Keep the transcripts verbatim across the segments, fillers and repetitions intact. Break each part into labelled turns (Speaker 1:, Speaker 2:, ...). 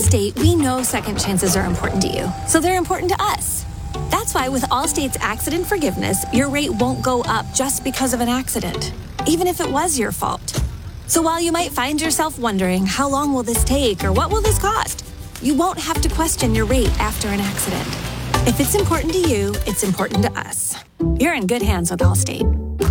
Speaker 1: Allstate, we know second chances are important to you, so they're important to us. That's why with Allstate's accident forgiveness, your rate won't go up just because of an accident, even if it was your fault. So while you might find yourself wondering, how long will this take or what will this cost? You won't have to question your rate after an accident. If it's important to you, it's important to us. You're in good hands with Allstate.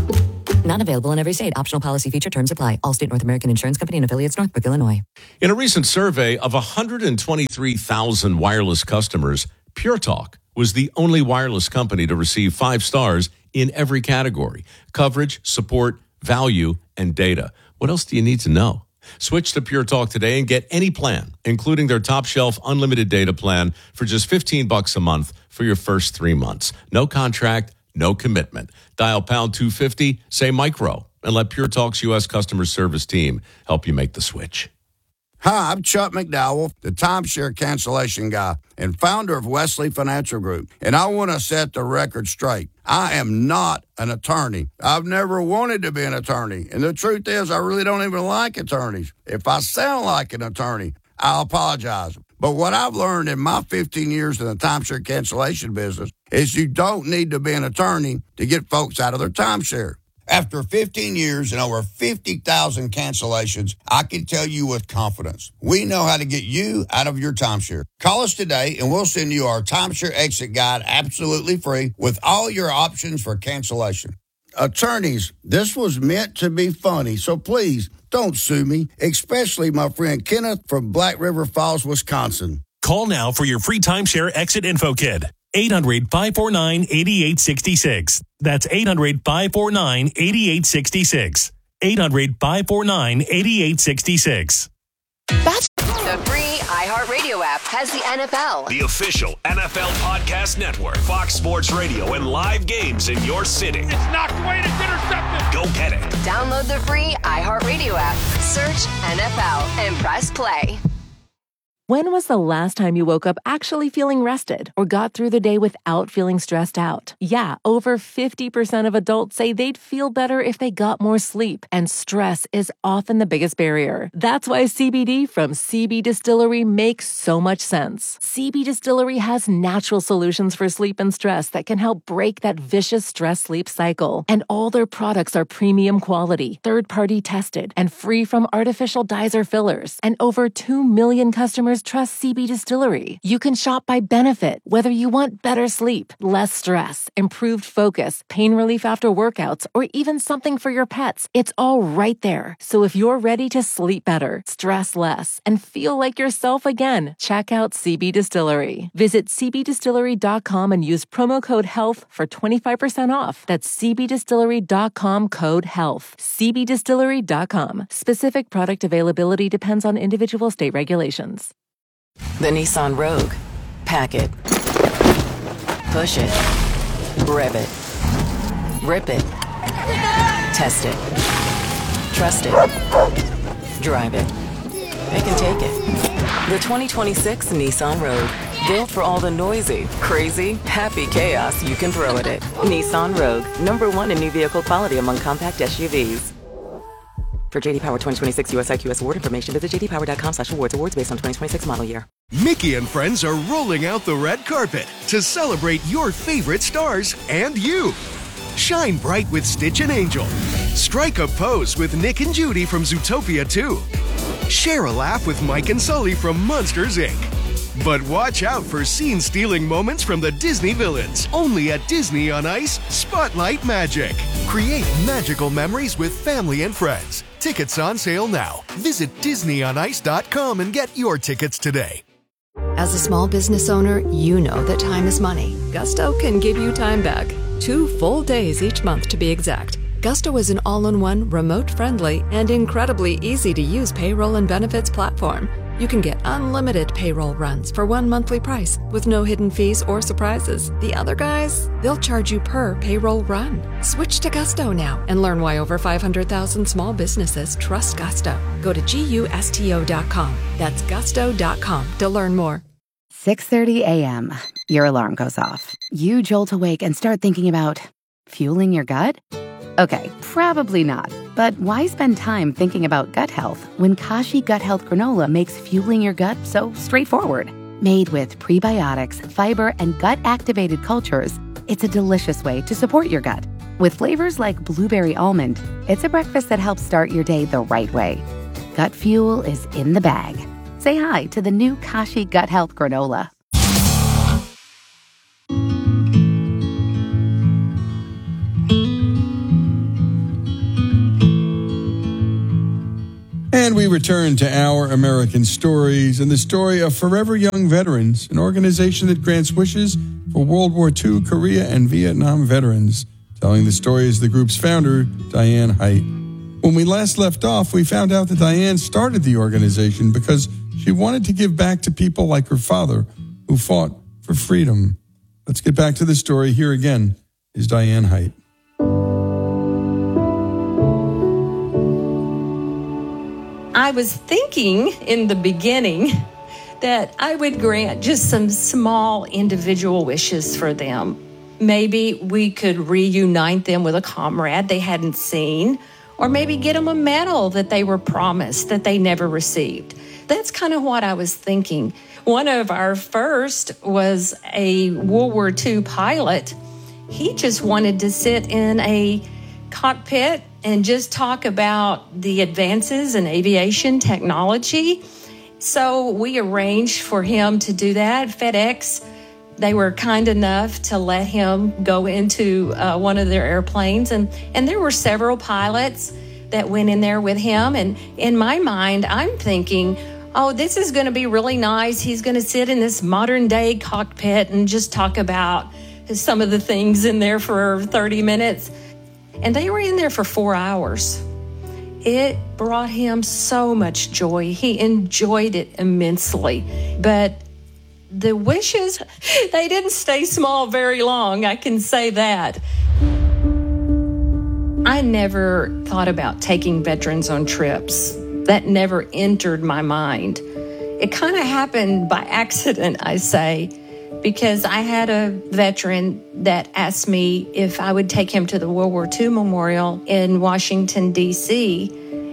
Speaker 2: Not available in every state. Optional policy feature terms apply. Allstate North American Insurance Company and affiliates, Northbrook, Illinois.
Speaker 3: In a recent survey of one hundred twenty-three thousand wireless customers, Pure Talk was the only wireless company to receive five stars in every category: coverage, support, value, and data. What else do you need to know? Switch to Pure Talk today and get any plan, including their top shelf unlimited data plan for just fifteen bucks a month for your first three months. No contract, no commitment. Dial pound two fifty, say micro, and let Pure Talk's U S customer service team help you make the switch.
Speaker 4: Hi, I'm Chuck McDowell, the timeshare cancellation guy and founder of Wesley Financial Group, and I want to set the record straight. I am not an attorney. I've never wanted to be an attorney, and the truth is I really don't even like attorneys. If I sound like an attorney, I'll apologize. But what I've learned in my fifteen years in the timeshare cancellation business is you don't need to be an attorney to get folks out of their timeshare. After fifteen years and over fifty thousand cancellations, I can tell you with confidence, we know how to get you out of your timeshare. Call us today and we'll send you our timeshare exit guide absolutely free with all your options for cancellation. Attorneys, this was meant to be funny, so please don't sue me, especially my friend Kenneth from Black River Falls, Wisconsin.
Speaker 5: Call now for your free timeshare exit info kit. eight hundred, five four nine, eight eight six six. That's eight hundred, five four nine, eight eight six six. eight hundred, five four nine, eight eight six six.
Speaker 6: That's the free iHeartRadio app has the N F L.
Speaker 7: The official N F L podcast network. Fox Sports Radio and live games in your city.
Speaker 8: It's knocked away and it's intercepted.
Speaker 7: Go get it.
Speaker 6: Download the free iHeartRadio app. Search N F L and press play.
Speaker 9: When was the last time you woke up actually feeling rested or got through the day without feeling stressed out? Yeah, over fifty percent of adults say they'd feel better if they got more sleep, and stress is often the biggest barrier. That's why C B D from C B Distillery makes so much sense. C B Distillery has natural solutions for sleep and stress that can help break that vicious stress-sleep cycle. And all their products are premium quality, third-party tested, and free from artificial dyes or fillers. And over two million customers trust C B Distillery. You can shop by benefit, whether you want better sleep, less stress, improved focus, pain relief after workouts, or even something for your pets. It's all right there. So if you're ready to sleep better, stress less, and feel like yourself again, check out C B Distillery. Visit c b distillery dot com and use promo code HEALTH for twenty-five percent off. That's c b distillery dot com code HEALTH. c b distillery dot com. Specific product availability depends on individual state regulations.
Speaker 2: The Nissan Rogue. Pack it. Push it. Rev it. Rip it. Test it. Trust it. Drive it. They can take it. The twenty twenty-six Nissan Rogue. Built for all the noisy, crazy, happy chaos you can throw at it. Nissan Rogue. Number one in new vehicle quality among compact S U Vs. For J D Power twenty twenty-six U S I Q S award information, visit j d power dot com slash awards. Awards based on twenty twenty-six model year.
Speaker 10: Mickey and friends are rolling out the red carpet to celebrate your favorite stars and you. Shine bright with Stitch and Angel. Strike a pose with Nick and Judy from Zootopia two. Share a laugh with Mike and Sully from Monsters, Incorporated. But watch out for scene-stealing moments from the Disney villains. Only at Disney on Ice Spotlight Magic. Create magical memories with family and friends. Tickets on sale now. Visit disney on ice dot com and get your tickets today.
Speaker 11: As a small business owner, you know that time is money. Gusto can give you time back. Two full days each month to be exact. Gusto is an all-in-one, remote-friendly, and incredibly easy-to-use payroll and benefits platform. You can get unlimited payroll runs for one monthly price with no hidden fees or surprises. The other guys, they'll charge you per payroll run. Switch to Gusto now and learn why over five hundred thousand small businesses trust Gusto. Go to gusto dot com. That's gusto dot com to learn more.
Speaker 12: six thirty a.m. Your alarm goes off. You jolt awake and start thinking about fueling your gut? Okay, probably not. But why spend time thinking about gut health when Kashi Gut Health Granola makes fueling your gut so straightforward? Made with prebiotics, fiber, and gut-activated cultures, it's a delicious way to support your gut. With flavors like blueberry almond, it's a breakfast that helps start your day the right way. Gut fuel is in the bag. Say hi to the new Kashi Gut Health Granola.
Speaker 13: And we return to Our American Stories and the story of Forever Young Veterans, an organization that grants wishes for World War Two, Korea, and Vietnam veterans. Telling the story is the group's founder, Diane Height. When we last left off, we found out that Diane started the organization because she wanted to give back to people like her father who fought for freedom. Let's get back to the story. Here again is Diane Height.
Speaker 14: I was thinking in the beginning that I would grant just some small individual wishes for them. Maybe we could reunite them with a comrade they hadn't seen, or maybe get them a medal that they were promised that they never received. That's kind of what I was thinking. One of our first was a World War Two pilot. He just wanted to sit in a cockpit and just talk about the advances in aviation technology. So we arranged for him to do that. FedEx, they were kind enough to let him go into uh, one of their airplanes. And, and there were several pilots that went in there with him. And in my mind, I'm thinking, oh, this is going to be really nice. He's going to sit in this modern day cockpit and just talk about some of the things in there for thirty minutes. And they were in there for four hours. It brought him so much joy. He enjoyed it immensely. But the wishes, they didn't stay small very long, I can say that. I never thought about taking veterans on trips. That never entered my mind. It kind of happened by accident, I say, because I had a veteran that asked me if I would take him to the World War Two Memorial in Washington, D C,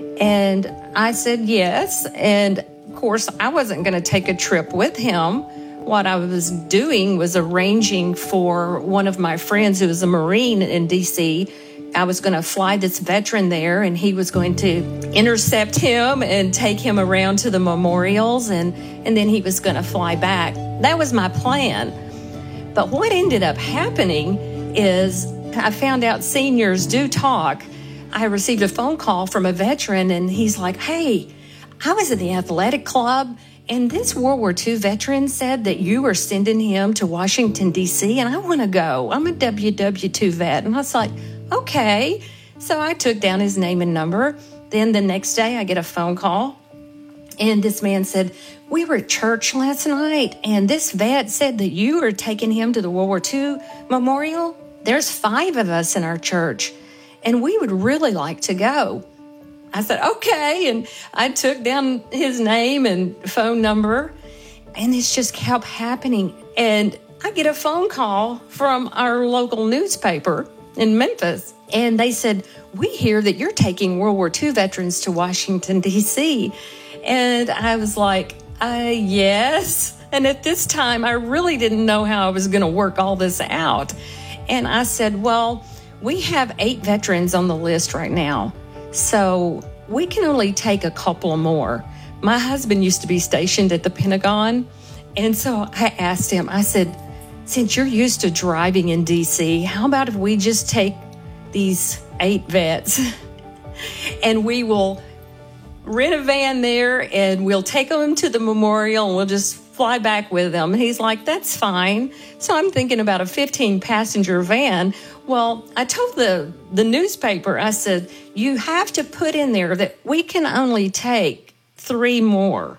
Speaker 14: and I said yes. And of course, I wasn't going to take a trip with him. What I was doing was arranging for one of my friends who was a Marine in D C. I was going to fly this veteran there, and he was going to intercept him and take him around to the memorials, and, and then he was going to fly back. That was my plan. But what ended up happening is I found out seniors do talk. I received a phone call from a veteran, and he's like, hey, I was in the athletic club, and this World War Two veteran said that you were sending him to Washington, D C, and I want to go. I'm a W W two vet. And I was like, okay. So I took down his name and number. Then the next day I get a phone call, and this man said, we were at church last night, and this vet said that you were taking him to the World War Two Memorial. There's five of us in our church, and we would really like to go. I said, okay. And I took down his name and phone number, and this just kept happening. And I get a phone call from our local newspaper in Memphis, and they said, we hear that you're taking World War Two veterans to Washington, D C. And I was like, uh, yes. And at this time, I really didn't know how I was going to work all this out. And I said, well, we have eight veterans on the list right now, so we can only take a couple more. My husband used to be stationed at the Pentagon, and so I asked him, I said, since you're used to driving in D C, how about if we just take these eight vets and we will rent a van there and we'll take them to the memorial and we'll just fly back with them. And he's like, that's fine. So I'm thinking about a fifteen passenger van. Well, I told the, the newspaper, I said, you have to put in there that we can only take three more.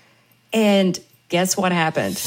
Speaker 14: And guess what happened?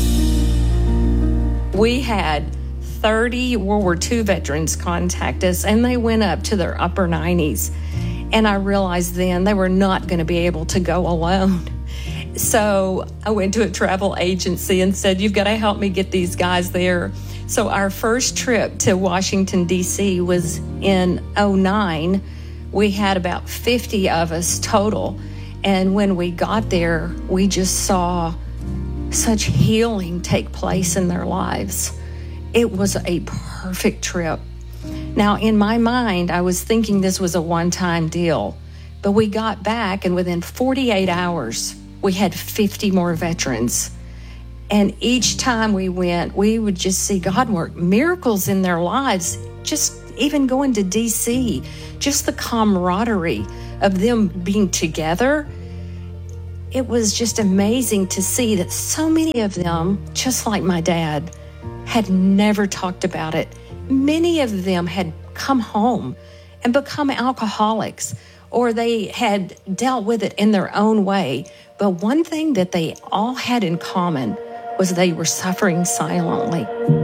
Speaker 14: We had thirty World War Two veterans contact us, and they went up to their upper nineties. And I realized then they were not going to be able to go alone. So I went to a travel agency and said, you've got to help me get these guys there. So our first trip to Washington, D C was in oh nine. We had about fifty of us total. And when we got there, we just saw such healing take place in their lives. It was a perfect trip. Now, in my mind, I was thinking this was a one-time deal. But we got back, and within forty-eight hours, we had fifty more veterans. And each time we went, we would just see God work miracles in their lives. Just even going to D C, just the camaraderie of them being together. It was just amazing to see that so many of them, just like my dad, had never talked about it. Many of them had come home and become alcoholics, or they had dealt with it in their own way. But one thing that they all had in common was they were suffering silently.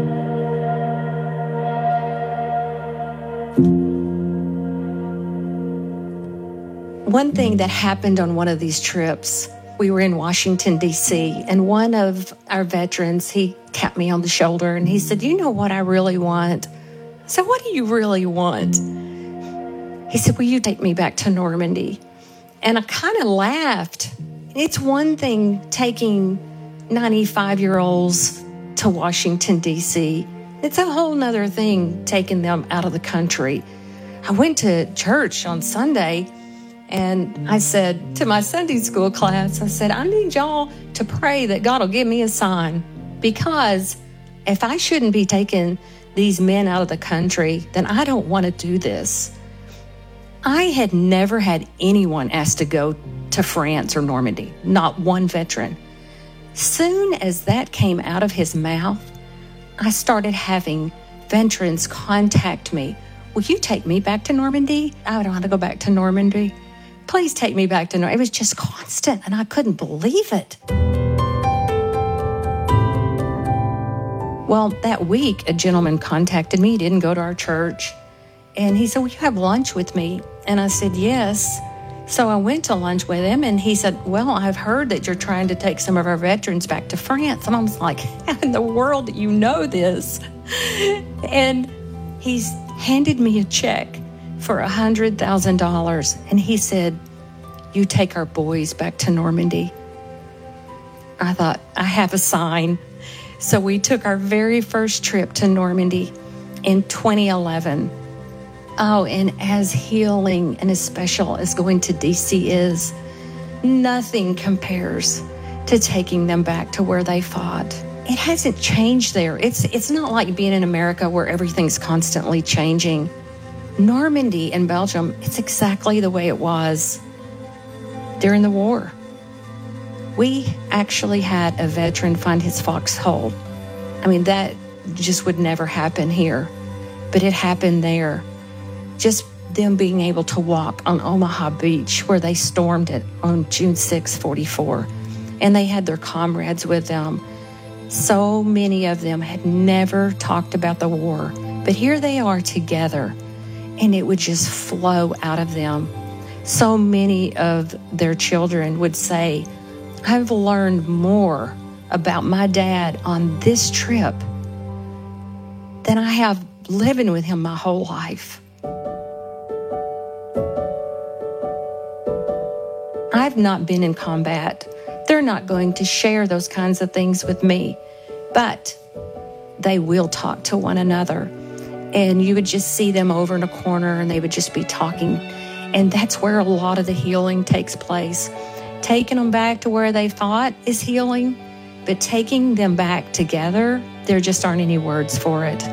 Speaker 14: One thing that happened on one of these trips, we were in Washington, D C, and one of our veterans, he tapped me on the shoulder and he said, "You know what I really want?" I said, "What do you really want?" He said, "Will you take me back to Normandy?" And I kind of laughed. It's one thing taking ninety-five-year-olds to Washington, D C. It's a whole nother thing taking them out of the country. I went to church on Sunday, and I said to my Sunday school class, I said, "I need y'all to pray that God will give me a sign, because if I shouldn't be taking these men out of the country, then I don't want to do this." I had never had anyone ask to go to France or Normandy, not one veteran. Soon as that came out of his mouth, I started having veterans contact me. "Will you take me back to Normandy? I don't want to go back to Normandy. Please take me back to Normandy." It was just constant, and I couldn't believe it. Well, that week, a gentleman contacted me. He didn't go to our church. And he said, "Will you have lunch with me?" And I said, "Yes." So I went to lunch with him, and he said, "Well, I've heard that you're trying to take some of our veterans back to France." And I was like, "How in the world do you know this?" And he's handed me a check for one hundred thousand dollars. And he said, "You take our boys back to Normandy." I thought, I have a sign. So we took our very first trip to Normandy in twenty eleven. Oh, and as healing and as special as going to D C is, nothing compares to taking them back to where they fought. It hasn't changed there. It's it's not like being in America where everything's constantly changing. Normandy in Belgium, it's exactly the way it was during the war. We actually had a veteran find his foxhole. I mean, that just would never happen here, but it happened there. Just them being able to walk on Omaha Beach, where they stormed it on June sixth, forty-four, and they had their comrades with them. So many of them had never talked about the war, but here they are together, and it would just flow out of them. So many of their children would say, "I've learned more about my dad on this trip than I have living with him my whole life." I've not been in combat. They're not going to share those kinds of things with me, but they will talk to one another. And you would just see them over in a corner, and they would just be talking. And that's where a lot of the healing takes place. Taking them back to where they thought is healing, but taking them back together, there just aren't any words for it.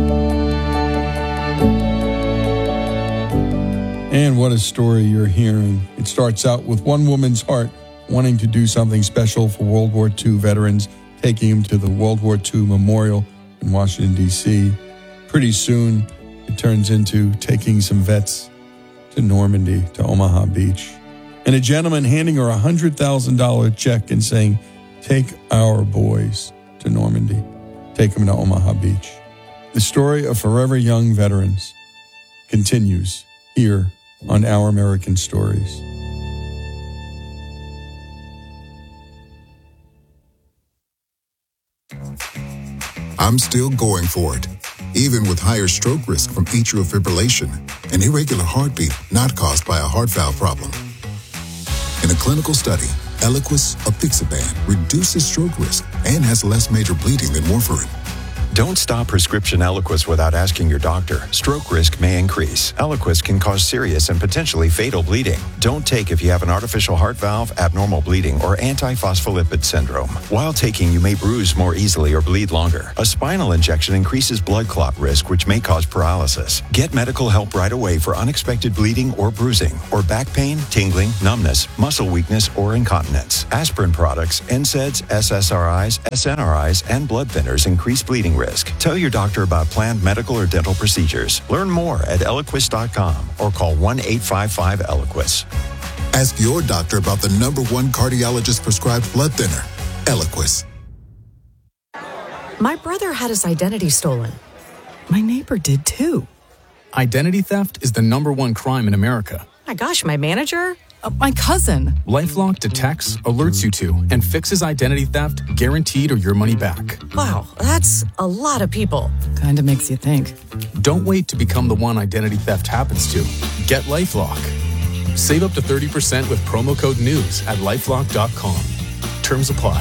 Speaker 13: And what a story you're hearing. It starts out with one woman's heart wanting to do something special for World War Two veterans, taking them to the World War Two Memorial in Washington, D C. Pretty soon, it turns into taking some vets to Normandy, to Omaha Beach. And a gentleman handing her a one hundred thousand dollars check and saying, "Take our boys to Normandy. Take them to Omaha Beach." The story of Forever Young veterans continues here on Our American Stories.
Speaker 15: I'm still going for it, even with higher stroke risk from atrial fibrillation, an irregular heartbeat not caused by a heart valve problem. In a clinical study, Eliquis apixaban reduces stroke risk and has less major bleeding than warfarin.
Speaker 16: Don't stop prescription Eliquis without asking your doctor. Stroke risk may increase. Eliquis can cause serious and potentially fatal bleeding. Don't take if you have an artificial heart valve, abnormal bleeding, or antiphospholipid syndrome. While taking, you may bruise more easily or bleed longer. A spinal injection increases blood clot risk, which may cause paralysis. Get medical help right away for unexpected bleeding or bruising, or back pain, tingling, numbness, muscle weakness, or incontinence. Aspirin products, N SAIDs, S S R Is, S N R Is, and blood thinners increase bleeding risk. Tell your doctor about planned medical or dental procedures. Learn more at Eliquis dot com or call one eight five five Eliquis.
Speaker 15: Ask your doctor about the number one cardiologist prescribed blood thinner, Eliquis.
Speaker 17: My brother had his identity stolen. My neighbor did too.
Speaker 18: Identity theft is the number one crime in America.
Speaker 17: My gosh, my manager? Uh, my cousin.
Speaker 18: LifeLock detects, alerts you to, and fixes identity theft, guaranteed or your money back.
Speaker 17: Wow, that's a lot of people. Kinda makes you think.
Speaker 18: Don't wait to become the one identity theft happens to. Get LifeLock. Save up to thirty percent with promo code NEWS at lifelock dot com. Terms apply.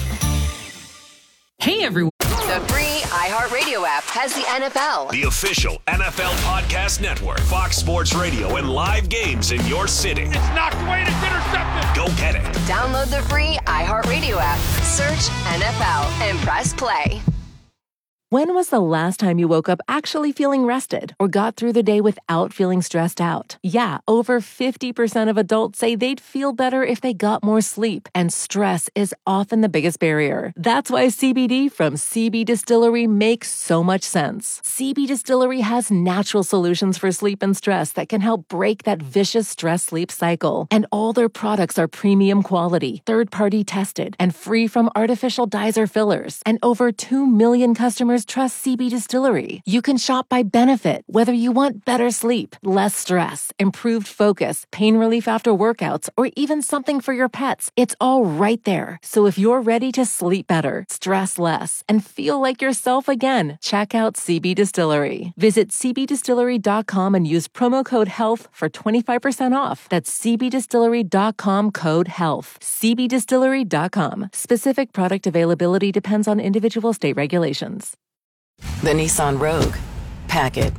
Speaker 6: Hey, everyone. The free iHeartRadio app has the N F L.
Speaker 7: The official N F L Podcast Network, Fox Sports Radio, and live games in your city.
Speaker 8: It's knocked away and it's intercepted.
Speaker 7: Go get it.
Speaker 6: Download the free iHeartRadio app, search N F L, and press play.
Speaker 9: When was the last time you woke up actually feeling rested or got through the day without feeling stressed out? Yeah, over fifty percent of adults say they'd feel better if they got more sleep, and stress is often the biggest barrier. That's why C B D from C B Distillery makes so much sense. C B Distillery has natural solutions for sleep and stress that can help break that vicious stress-sleep cycle. And all their products are premium quality, third-party tested, and free from artificial dyes or fillers. And over two million customers trust C B Distillery. You can shop by benefit, whether you want better sleep, less stress, improved focus, pain relief after workouts, or even something for your pets. It's all right there. So if you're ready to sleep better, stress less, and feel like yourself again, check out C B Distillery. Visit C B distillery dot com and use promo code HEALTH for twenty-five percent off. That's C B distillery dot com code HEALTH. C B distillery dot com. Specific product availability depends on individual state regulations.
Speaker 2: The Nissan Rogue. Pack it.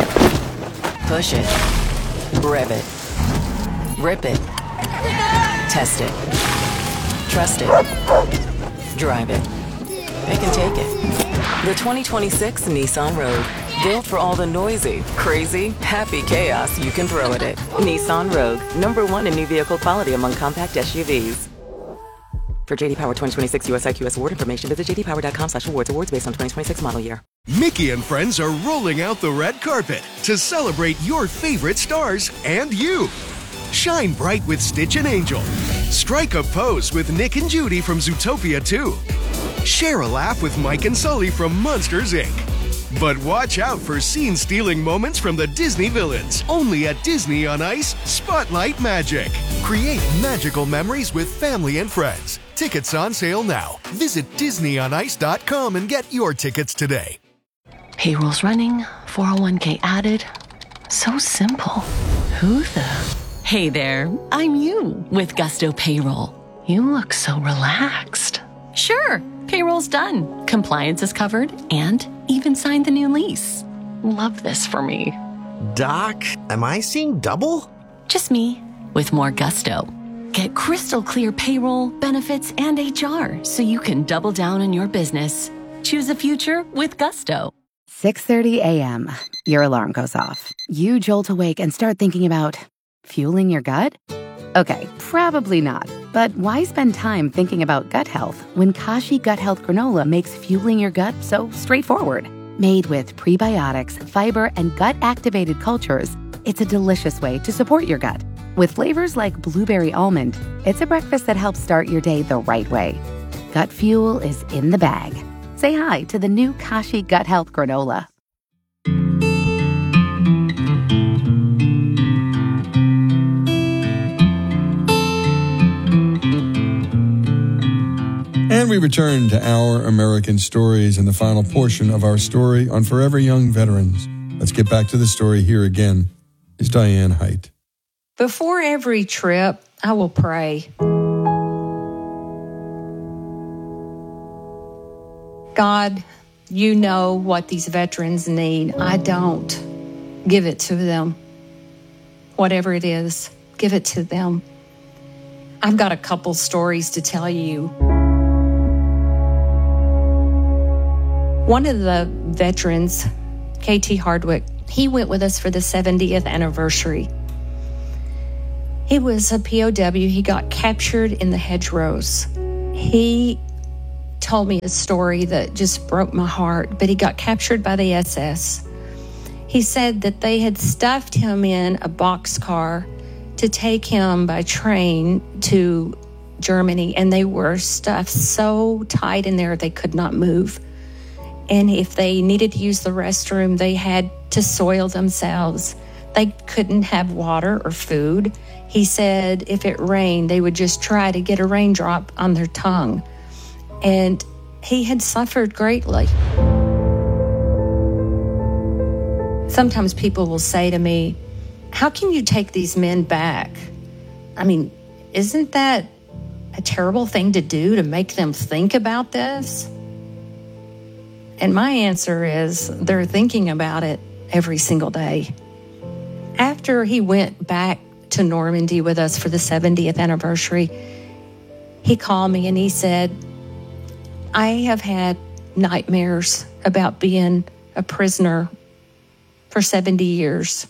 Speaker 2: Push it. Rev it. Rip it. Test it. Trust it. Drive it. They can take it. The twenty twenty-six Nissan Rogue. Built for all the noisy, crazy, happy chaos you can throw at it. Nissan Rogue. Number one in new vehicle quality among compact S U Vs. For J D Power twenty twenty-six U S I Q S award information, visit j d power dot com slash awards. Awards based on twenty twenty-six model year.
Speaker 10: Mickey and friends are rolling out the red carpet to celebrate your favorite stars and you. Shine bright with Stitch and Angel. Strike a pose with Nick and Judy from Zootopia two. Share a laugh with Mike and Sully from Monsters, Incorporated. But watch out for scene-stealing moments from the Disney villains. Only at Disney on Ice Spotlight Magic. Create magical memories with family and friends. Tickets on sale now. Visit disney on ice dot com and get your tickets today.
Speaker 19: Payroll's running, four oh one k added. So simple. Who the... Hey there, I'm you with Gusto Payroll. You look so relaxed. Sure, payroll's done. Compliance is covered and even signed the new lease. Love this for me.
Speaker 20: Doc, am I seeing double?
Speaker 19: Just me with more gusto. Get crystal clear payroll, benefits, and H R so you can double down on your business. Choose a future with Gusto.
Speaker 12: six thirty a.m. Your alarm goes off. You jolt awake and start thinking about fueling your gut? Okay, probably not. But why spend time thinking about gut health when Kashi Gut Health Granola makes fueling your gut so straightforward? Made with prebiotics, fiber, and gut-activated cultures, it's a delicious way to support your gut. With flavors like blueberry almond, it's a breakfast that helps start your day the right way. Gut fuel is in the bag. Say hi to the new Kashi Gut Health Granola.
Speaker 13: And we return to Our American Stories in the final portion of our story on Forever Young Veterans. Let's get back to the story. Here again is Diane Height.
Speaker 14: Before every trip, I will pray. God, you know what these veterans need. I don't. Give it to them. Whatever it is, give it to them. I've got a couple stories to tell you. One of the veterans, K T Hardwick, he went with us for the seventieth anniversary. He was a P O W. He got captured in the hedgerows. He told me a story that just broke my heart, but he got captured by the S S. He said that they had stuffed him in a boxcar to take him by train to Germany, and they were stuffed so tight in there they could not move. And if they needed to use the restroom, they had to soil themselves. They couldn't have water or food. He said if it rained, they would just try to get a raindrop on their tongue. And he had suffered greatly. Sometimes people will say to me, how can you take these men back? I mean, isn't that a terrible thing to do, to make them think about this? And my answer is, they're thinking about it every single day. After he went back to Normandy with us for the seventieth anniversary, he called me and he said, I have had nightmares about being a prisoner for seventy years.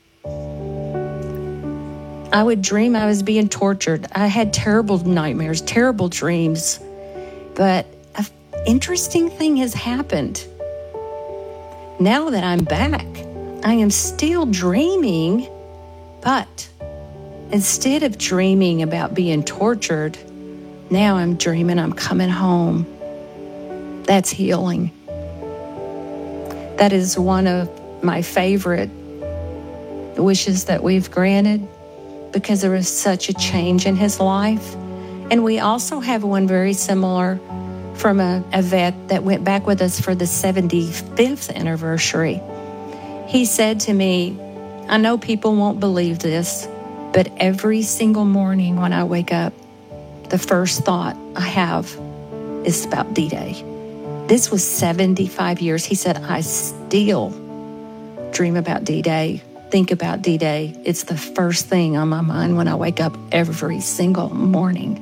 Speaker 14: I would dream I was being tortured. I had terrible nightmares, terrible dreams. But an interesting thing has happened. Now that I'm back, I am still dreaming, but instead of dreaming about being tortured, now I'm dreaming I'm coming home. That's healing. That is one of my favorite wishes that we've granted, because there was such a change in his life. And we also have one very similar from a, a vet that went back with us for the seventy-fifth anniversary. He said to me, I know people won't believe this, but every single morning when I wake up, the first thought I have is about D-Day. This was seventy-five years. He said, I still dream about D-Day, think about D-Day. It's the first thing on my mind when I wake up every single morning.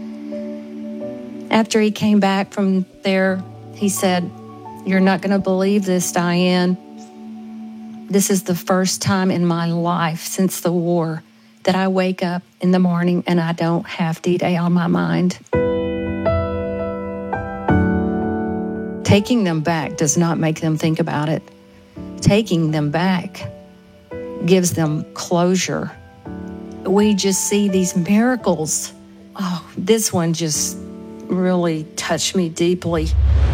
Speaker 14: After he came back from there, he said, you're not going to believe this, Diane. This is the first time in my life since the war that I wake up in the morning and I don't have D-Day on my mind. Taking them back does not make them think about it. Taking them back gives them closure. We just see these miracles. Oh, this one just really touched me deeply.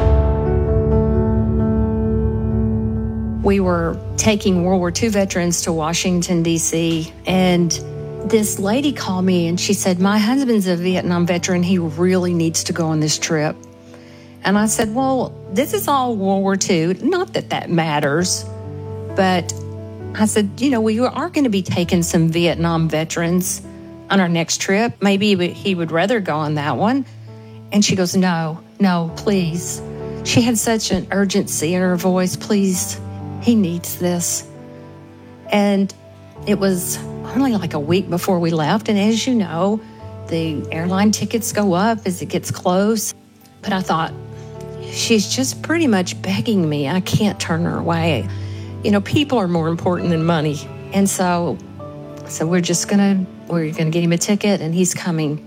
Speaker 14: We were taking World War Two veterans to Washington, D C, and this lady called me and she said, my husband's a Vietnam veteran. He really needs to go on this trip. And I said, well, this is all World War Two. Not that that matters, but I said, you know, we are going to be taking some Vietnam veterans on our next trip. Maybe he would rather go on that one. And she goes, no, no, please. She had such an urgency in her voice. Please, he needs this. And it was only like a week before we left. And as you know, the airline tickets go up as it gets close. But I thought, she's just pretty much begging me. I can't turn her away. You know, people are more important than money. And so, so we're just going to, we're going to get him a ticket and he's coming.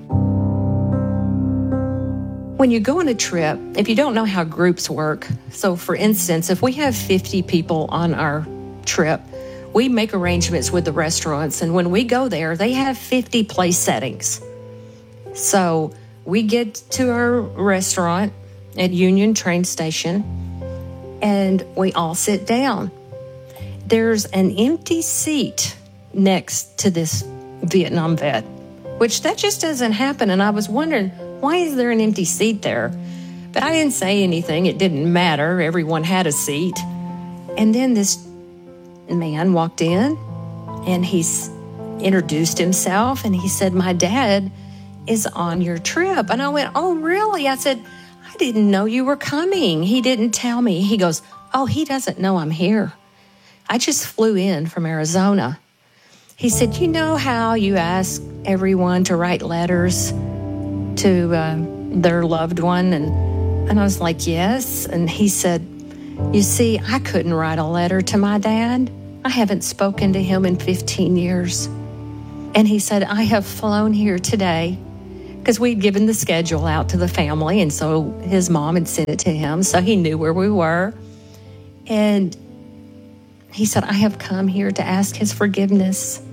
Speaker 14: When you go on a trip, if you don't know how groups work, so for instance, if we have fifty people on our trip, we make arrangements with the restaurants. And when we go there, they have fifty place settings. So we get to our restaurant at Union train station and we all sit down. There's an empty seat next to this Vietnam vet, which that just doesn't happen. And I was wondering, why is there an empty seat there? But I didn't say anything. It didn't matter. Everyone had a seat. And then this man walked in, and he's introduced himself, and he said, my dad is on your trip. And I went, oh, really? I said, I didn't know you were coming. He didn't tell me. He goes, oh, he doesn't know I'm here. I just flew in from Arizona. He said, you know how you ask everyone to write letters to uh, their loved one? And, and I was like, yes. And he said, you see, I couldn't write a letter to my dad. I haven't spoken to him in fifteen years. And he said, I have flown here today because we'd given the schedule out to the family. And so his mom had sent it to him. So he knew where we were. And he said, I have come here to ask his forgiveness.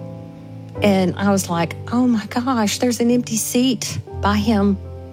Speaker 14: And I was like, oh my gosh, there's an empty seat by him.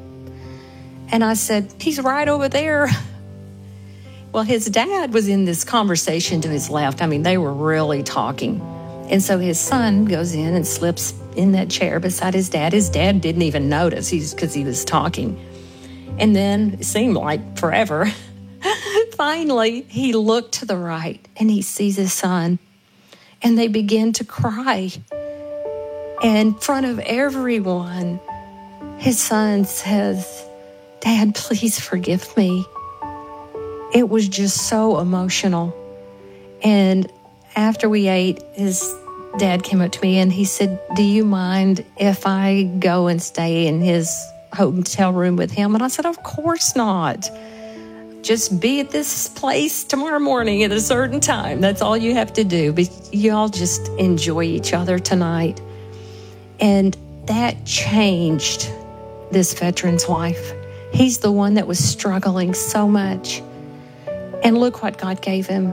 Speaker 14: And I said, he's right over there. Well, his dad was in this conversation to his left. I mean, they were really talking. And so his son goes in and slips in that chair beside his dad. His dad didn't even notice because he was talking. And then it seemed like forever. Finally, he looked to the right and he sees his son. And they begin to cry. And in front of everyone, his son says, Dad, please forgive me. It was just so emotional. And after we ate, his dad came up to me and he said, do you mind if I go and stay in his hotel room with him? And I said, of course not. Just be at this place tomorrow morning at a certain time. That's all you have to do. But y'all just enjoy each other tonight. And that changed this veteran's life. He's the one that was struggling so much. And look what God gave him,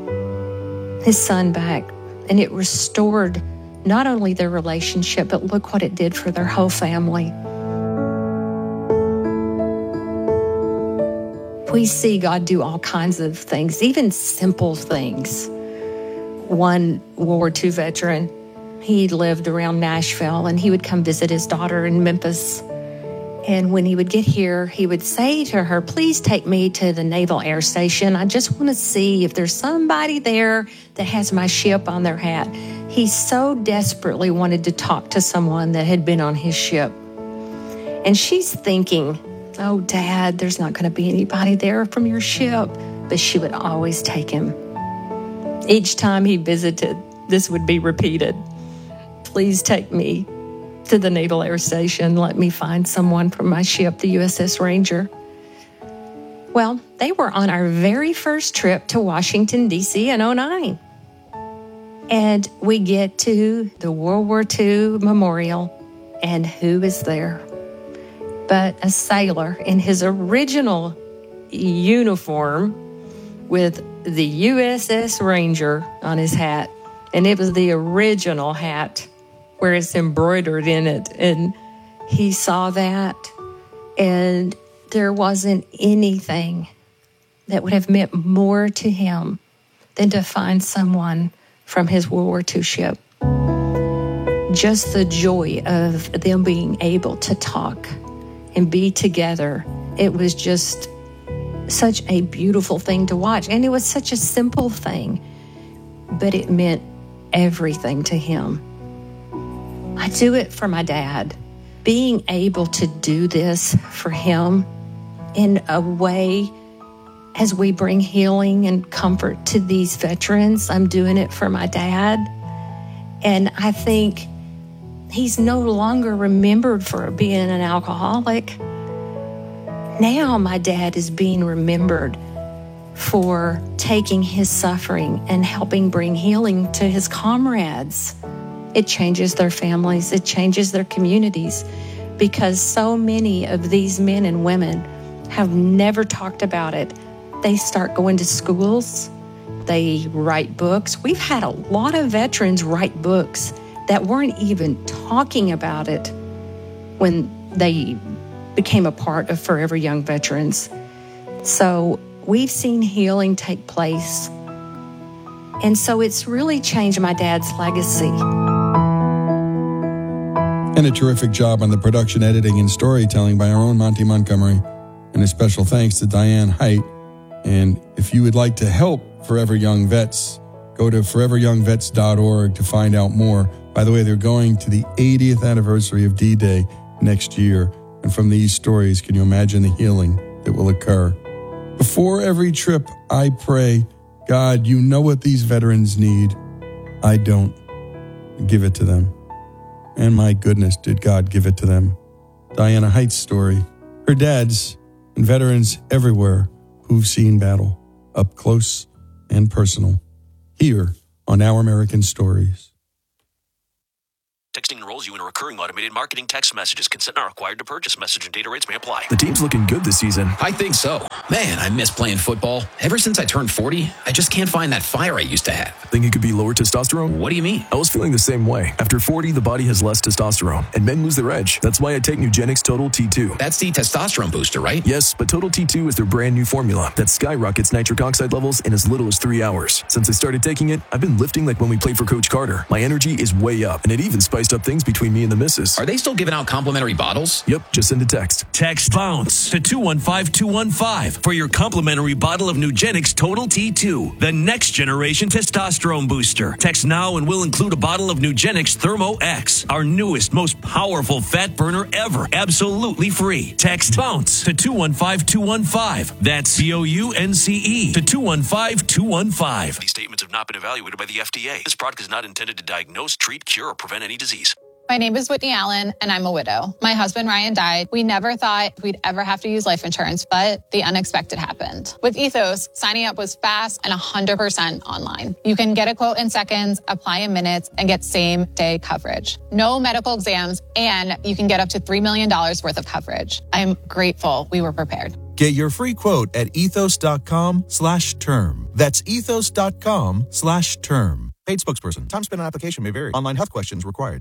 Speaker 14: his son back. And it restored not only their relationship, but look what it did for their whole family. We see God do all kinds of things, even simple things. One World War Two veteran, he lived around Nashville, and he would come visit his daughter in Memphis. And when he would get here, he would say to her, please take me to the Naval Air Station. I just want to see if there's somebody there that has my ship on their hat. He so desperately wanted to talk to someone that had been on his ship. And she's thinking, oh, Dad, there's not going to be anybody there from your ship. But she would always take him. Each time he visited, this would be repeated. Please take me to the Naval Air Station. Let me find someone from my ship, the U S S Ranger. Well, they were on our very first trip to Washington, D C in oh nine. And we get to the World War Two Memorial, and who is there but a sailor in his original uniform with the U S S Ranger on his hat. And it was the original hat where it's embroidered in it. And he saw that, and there wasn't anything that would have meant more to him than to find someone from his World War Two ship. Just the joy of them being able to talk and be together. It was just such a beautiful thing to watch. And it was such a simple thing, but it meant everything to him. I do it for my dad. Being able to do this for him in a way as we bring healing and comfort to these veterans, I'm doing it for my dad. And I think he's no longer remembered for being an alcoholic. Now my dad is being remembered for taking his suffering and helping bring healing to his comrades. It changes their families. It changes their communities, because so many of these men and women have never talked about it. They start going to schools. They write books. We've had a lot of veterans write books that weren't even talking about it when they became a part of Forever Young Veterans. So we've seen healing take place. And so it's really changed my dad's legacy.
Speaker 13: And a terrific job on the production, editing, and storytelling by our own Monty Montgomery. And a special thanks to Diane Height. And if you would like to help Forever Young Vets, go to forever young vets dot org to find out more. By the way, they're going to the eightieth anniversary of D-Day next year. And from these stories, can you imagine the healing that will occur? Before every trip, I pray, God, you know what these veterans need. I don't. Give it to them. And my goodness, did God give it to them. Diana Height's story. Her dad's and veterans everywhere who've seen battle, up close and personal, here on Our American Stories.
Speaker 21: Texting enrolls you in a recurring automated marketing text messages. Consent not required to purchase. Message and data rates may apply.
Speaker 22: The team's looking good this season.
Speaker 23: I think so. Man, I miss playing football. Ever since I turned forty, I just can't find that fire I used to have.
Speaker 22: Think it could be lower testosterone?
Speaker 23: What do you mean?
Speaker 22: I was feeling the same way. After forty, the body has less testosterone, and men lose their edge. That's why I take Nugenix Total T two.
Speaker 23: That's the testosterone booster, right?
Speaker 22: Yes, but Total T two is their brand new formula that skyrockets nitric oxide levels in as little as three hours. Since I started taking it, I've been lifting like when we played for Coach Carter. My energy is way up, and it even spiced up things between me and the missus.
Speaker 23: Are they still giving out complimentary bottles?
Speaker 22: Yep, just send a text.
Speaker 24: Text BOUNCE to two one five two one five for your complimentary bottle of Nugenix Total T two, the next generation testosterone booster. Text now and we'll include a bottle of Nugenix Thermo X, our newest, most powerful fat burner ever, absolutely free. Text BOUNCE to two one five two one five. That's B O U N C E to two one five two one five.
Speaker 21: These statements have not been evaluated by the F D A. This product is not intended to diagnose, treat, cure, or prevent any disease.
Speaker 25: My name is Whitney Allen, and I'm a widow. My husband, Ryan, died. We never thought we'd ever have to use life insurance, but the unexpected happened. With Ethos, signing up was fast and one hundred percent online. You can get a quote in seconds, apply in minutes, and get same-day coverage. No medical exams, and you can get up to three million dollars worth of coverage. I'm grateful we were prepared.
Speaker 26: Get your free quote at ethos.com slash term. That's ethos.com slash term. Paid spokesperson. Time spent on application may vary. Online health questions required.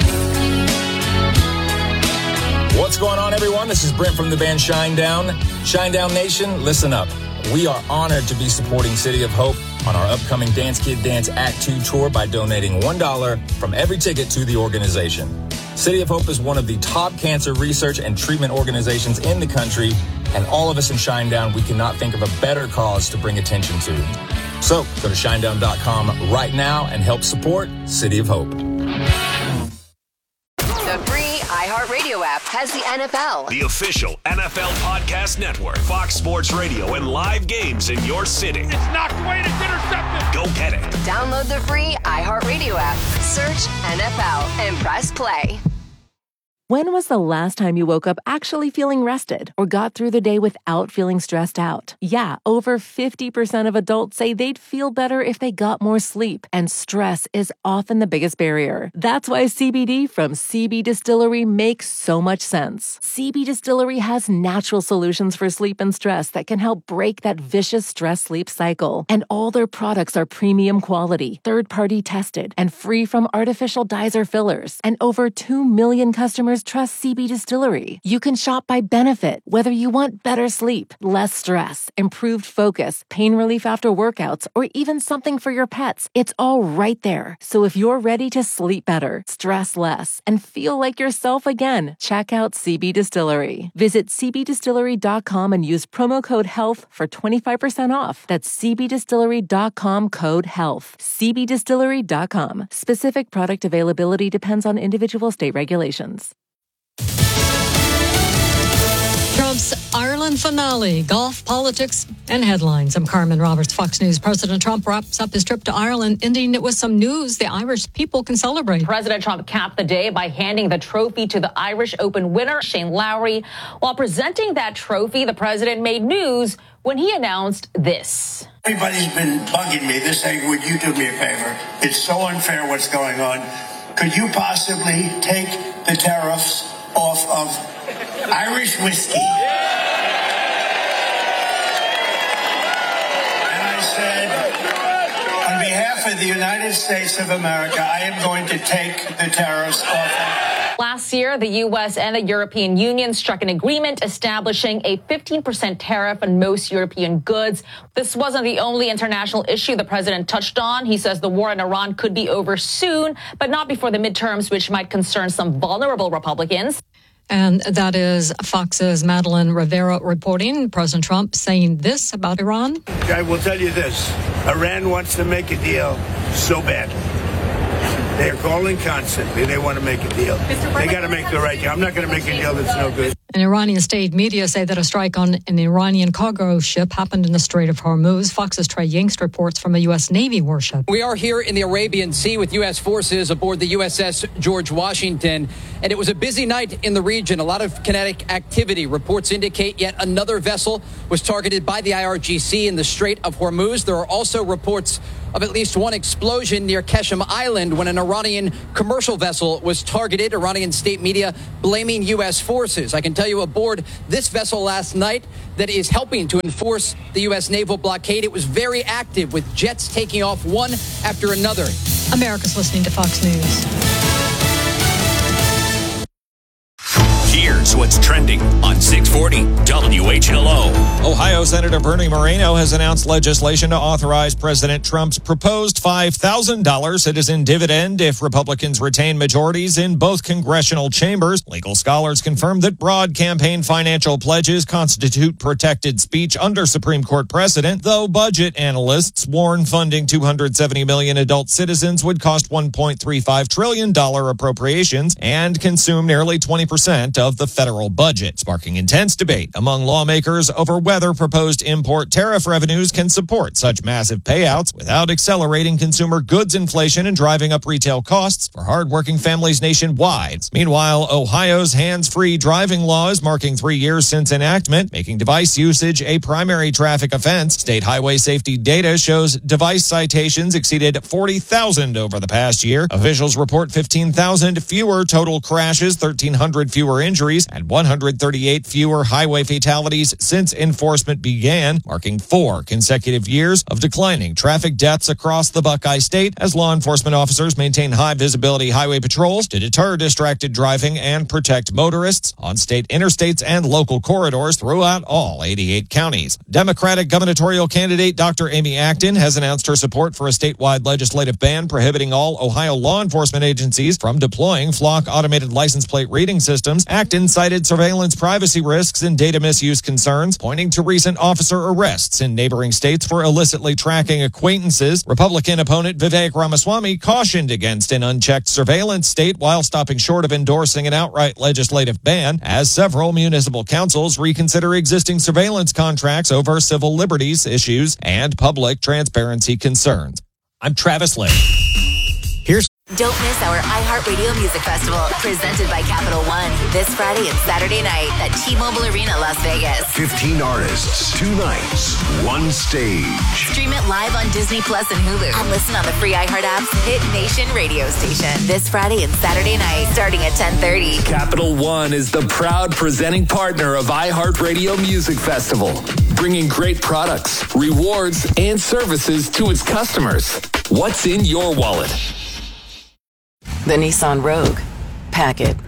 Speaker 27: What's going on, everyone? This is Brent from the band Shinedown. Shinedown Nation, listen up. We are honored to be supporting City of Hope on our upcoming Dance Kid Dance Act two tour by donating one dollar from every ticket to the organization. City of Hope is one of the top cancer research and treatment organizations in the country, and all of us in Shinedown, we cannot think of a better cause to bring attention to. So go to shinedown dot com right now and help support City of Hope.
Speaker 6: The free iHeartRadio app has the N F L.
Speaker 7: The official N F L podcast network. Fox Sports Radio and live games in your city.
Speaker 8: It's knocked away. It's intercepted.
Speaker 7: Go get it.
Speaker 6: Download the free iHeartRadio app. Search N F L and press play.
Speaker 9: When was the last time you woke up actually feeling rested or got through the day without feeling stressed out? Yeah, over fifty percent of adults say they'd feel better if they got more sleep, and stress is often the biggest barrier. That's why C B D from C B Distillery makes so much sense. C B Distillery has natural solutions for sleep and stress that can help break that vicious stress-sleep cycle. And all their products are premium quality, third-party tested, and free from artificial dyes or fillers. And over two million customers trust C B Distillery. You can shop by benefit, whether you want better sleep, less stress, improved focus, pain relief after workouts, or even something for your pets. It's all right there. So if you're ready to sleep better, stress less, and feel like yourself again, check out C B Distillery. Visit c b distillery dot com and use promo code HEALTH for twenty-five percent off. That's c b distillery dot com code HEALTH. c b distillery dot com. Specific product availability depends on individual state regulations.
Speaker 28: Trump's Ireland finale, golf, politics, and headlines. I'm Carmen Roberts, Fox News. President Trump wraps up his trip to Ireland, ending it with some news the Irish people can celebrate.
Speaker 29: President Trump capped the day by handing the trophy to the Irish Open winner, Shane Lowry. While presenting that trophy, the president made news when he announced this.
Speaker 30: Everybody's been bugging me. They're saying, would you do me a favor? It's so unfair what's going on. Could you possibly take the tariffs off of Irish whiskey? And I said, on behalf of the United States of America, I am going to take the tariffs off of
Speaker 29: Last year, the U S and the European Union struck an agreement establishing a fifteen percent tariff on most European goods. This wasn't the only international issue the president touched on. He says the war in Iran could be over soon, but not before the midterms, which might concern some vulnerable Republicans.
Speaker 28: And that is Fox's Madeline Rivera reporting. President Trump saying this about Iran.
Speaker 30: I will tell you this. Iran wants to make a deal so bad. They're calling constantly. They want to make a deal. They got to make the right deal. I'm not going to make a deal that's no good.
Speaker 28: And Iranian state media say that a strike on an Iranian cargo ship happened in the Strait of Hormuz. Fox's Trey Yingst reports from a U S Navy warship.
Speaker 1: We are here in the Arabian Sea with U S forces aboard the U S S George Washington. And it was a busy night in the region. A lot of kinetic activity. Reports indicate yet another vessel was targeted by the I R G C in the Strait of Hormuz. There are also reports of at least one explosion near Keshem Island when an Iranian commercial vessel was targeted. Iranian state media blaming U S forces. I can tell you aboard this vessel last night that is helping to enforce the U S naval blockade. It was very active with jets taking off one after another.
Speaker 28: America's listening to Fox News.
Speaker 7: Here's what's trending on six forty W H L O.
Speaker 2: Ohio Senator Bernie Moreno has announced legislation to authorize President Trump's proposed five thousand dollars citizen dividend if Republicans retain majorities in both congressional chambers. Legal scholars confirm that broad campaign financial pledges constitute protected speech under Supreme Court precedent, though budget analysts warn funding two hundred seventy million adult citizens would cost one point three five trillion dollars appropriations and consume nearly twenty percent of the federal budget, sparking intense debate among lawmakers over whether proposed import tariff revenues can support such massive payouts without accelerating consumer goods inflation and driving up retail costs for hardworking families nationwide. Meanwhile, Ohio's hands-free driving law is marking three years since enactment, making device usage a primary traffic offense. State highway safety data shows device citations exceeded forty thousand over the past year. Officials report fifteen thousand fewer total crashes, thirteen hundred fewer injuries, and one hundred thirty-eight fewer highway fatalities since enforcement began, marking four consecutive years of declining traffic deaths across the Buckeye State as law enforcement officers maintain high-visibility highway patrols to deter distracted driving and protect motorists on state interstates and local corridors throughout all eighty-eight counties. Democratic gubernatorial candidate Doctor Amy Acton has announced her support for a statewide legislative ban prohibiting all Ohio law enforcement agencies from deploying Flock automated license plate reading systems. Acton cited surveillance privacy risks and data misuse concerns, pointing to recent officer arrests in neighboring states for illicitly tracking acquaintances. Republican opponent Vivek Ramaswamy cautioned against an unchecked surveillance state while stopping short of endorsing an outright legislative ban, as several municipal councils reconsider existing surveillance contracts over civil liberties issues and public transparency concerns. I'm Travis Lake. Here's
Speaker 3: Don't miss our iHeartRadio Music Festival, presented by Capital One, this Friday and Saturday night at T-Mobile Arena, Las Vegas.
Speaker 10: fifteen artists, two nights, one stage.
Speaker 3: Stream it live on Disney Plus and Hulu, and listen on the free iHeart app's Hit Nation radio station. This Friday and Saturday night, starting at ten thirty.
Speaker 4: Capital One is the proud presenting partner of iHeartRadio Music Festival, bringing great products, rewards, and services to its customers. What's in your wallet?
Speaker 5: The Nissan Rogue. Pack it.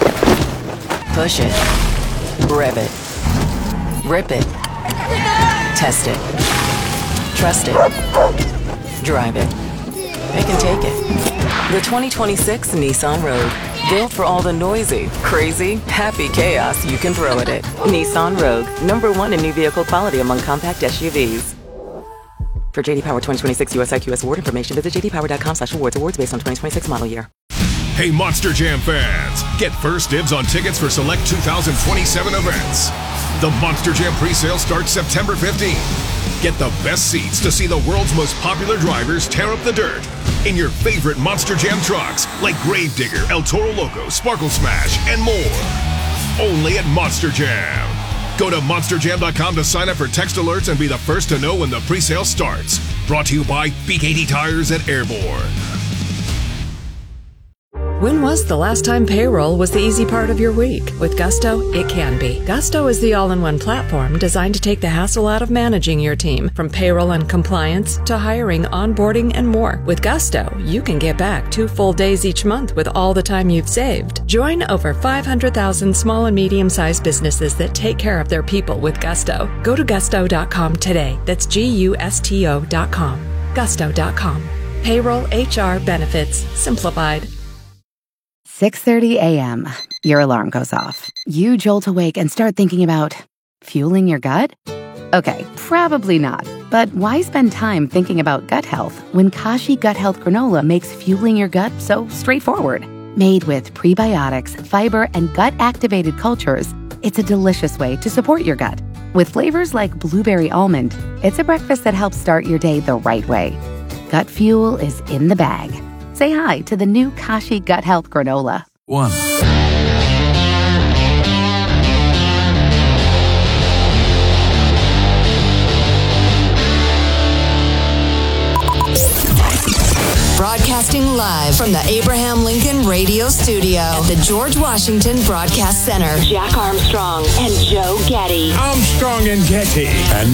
Speaker 5: Push it. Rev it. Rip it. Test it. Trust it. Drive it. It can take it. The twenty twenty-six Nissan Rogue. Built for all the noisy, crazy, happy chaos you can throw at it. Nissan Rogue. Number one in new vehicle quality among compact S U Vs. For J D Power twenty twenty-six U S I Q S award information, visit j d power dot com slash awards. Awards based on twenty twenty-six model year.
Speaker 7: Hey, Monster Jam fans, get first dibs on tickets for select two thousand twenty-seven events. The Monster Jam presale starts September fifteenth. Get the best seats to see the world's most popular drivers tear up the dirt in your favorite Monster Jam trucks like Gravedigger, El Toro Loco, Sparkle Smash, and more. Only at Monster Jam. Go to monster jam dot com to sign up for text alerts and be the first to know when the presale starts. Brought to you by B K D Tires at Airborne.
Speaker 11: When was the last time payroll was the easy part of your week? With Gusto, it can be. Gusto is the all-in-one platform designed to take the hassle out of managing your team, from payroll and compliance to hiring, onboarding, and more. With Gusto, you can get back two full days each month with all the time you've saved. Join over five hundred thousand small and medium-sized businesses that take care of their people with Gusto. Go to gusto dot com today. That's G U S T O dot com. gusto dot com. Payroll, H R, benefits, simplified.
Speaker 12: six thirty a.m. Your alarm goes off. You jolt awake and start thinking about fueling your gut? Okay, probably not. But why spend time thinking about gut health when Kashi Gut Health Granola makes fueling your gut so straightforward? Made with prebiotics, fiber, and gut-activated cultures, it's a delicious way to support your gut. With flavors like blueberry almond, it's a breakfast that helps start your day the right way. Gut fuel is in the bag. Say hi to the new Kashi Gut Health Granola.
Speaker 13: One.
Speaker 14: Broadcasting live from the Abraham Lincoln Radio Studio at the George Washington Broadcast Center. Jack Armstrong and Joe Getty.
Speaker 15: Armstrong and Getty. And